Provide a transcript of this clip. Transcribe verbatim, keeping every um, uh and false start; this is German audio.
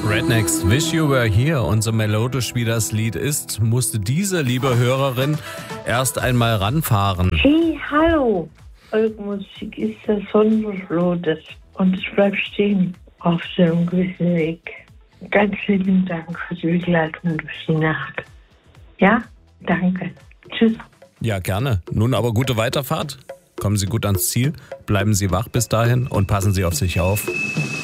Rednecks Wish You Were Here, und so melodisch wie das Lied ist, musste diese liebe Hörerin erst einmal ranfahren. Hey, hallo! Eure Musik ist das Sonnenflotes und ich bleib stehen auf so einem gewissen Weg. Ganz lieben Dank für die Begleitung durch die Nacht. Ja, danke. Tschüss. Ja, gerne. Nun aber gute Weiterfahrt. Kommen Sie gut ans Ziel, bleiben Sie wach bis dahin und passen Sie auf sich auf.